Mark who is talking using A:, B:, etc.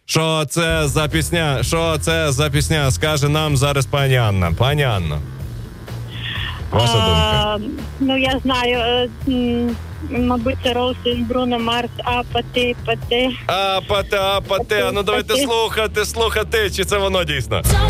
A: Що це за пісня? Що це за пісня? Скаже нам зараз пані Анна. Пані Анно. Ваша думка.
B: Ну, я знаю, мабуть, це Роуз Бруно Марс, апати.
A: Апате. Ну давайте слухати, чи це воно дійсно?